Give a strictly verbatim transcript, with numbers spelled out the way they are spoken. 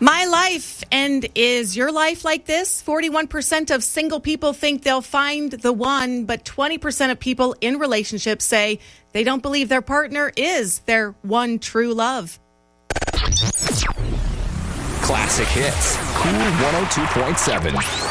My life, and is your life like this? forty-one percent of single people think they'll find the one, but twenty percent of people in relationships say they don't believe their partner is their one true love. Classic Hits, Cool one oh two point seven.